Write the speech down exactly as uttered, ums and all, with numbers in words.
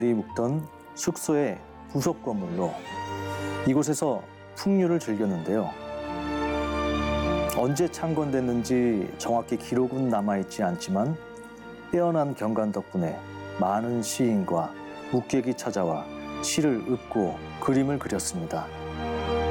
묵던 숙소의 부속 건물로 이곳에서 풍류를 즐겼는데요. 언제 창건됐는지 정확히 기록은 남아있지 않지만 빼어난 경관 덕분에 많은 시인과 묵객이 찾아와 시를 읊고 그림을 그렸습니다.